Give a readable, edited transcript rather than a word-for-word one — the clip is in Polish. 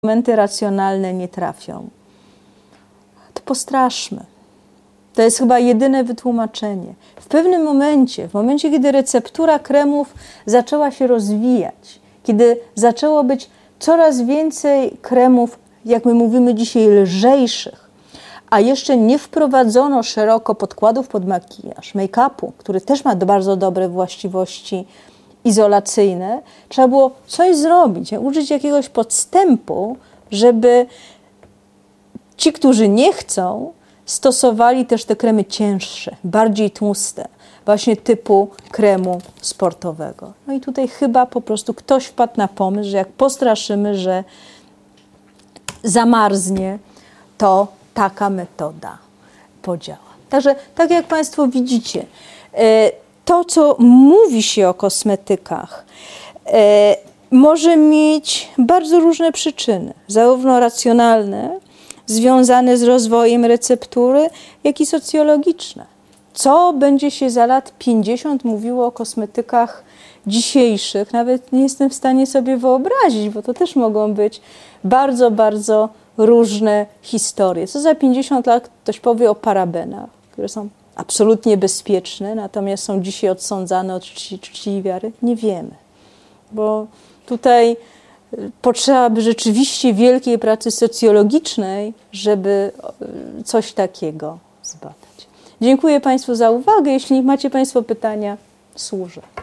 argumenty racjonalne nie trafią, to postraszmy. To jest chyba jedyne wytłumaczenie. W pewnym momencie, kiedy receptura kremów zaczęła się rozwijać, kiedy zaczęło być coraz więcej kremów, jak my mówimy dzisiaj, lżejszych, a jeszcze nie wprowadzono szeroko podkładów pod makijaż, make-upu, który też ma bardzo dobre właściwości izolacyjne, trzeba było coś zrobić, użyć jakiegoś podstępu, żeby ci, którzy nie chcą, stosowali też te kremy cięższe, bardziej tłuste, właśnie typu kremu sportowego. No i tutaj chyba po prostu ktoś wpadł na pomysł, że jak postraszymy, że zamarznie, to taka metoda podziała. Także, tak jak Państwo widzicie, to, co mówi się o kosmetykach, może mieć bardzo różne przyczyny, zarówno racjonalne, związane z rozwojem receptury, jak i socjologiczne. Co będzie się za lat 50 mówiło o kosmetykach dzisiejszych, nawet nie jestem w stanie sobie wyobrazić, bo to też mogą być bardzo, bardzo różne historie. Co za 50 lat ktoś powie o parabenach, które są absolutnie bezpieczne, natomiast są dzisiaj odsądzane od czci i wiary? Nie wiemy, bo tutaj potrzeba by rzeczywiście wielkiej pracy socjologicznej, żeby coś takiego zbadać. Dziękuję Państwu za uwagę. Jeśli macie Państwo pytania, służę.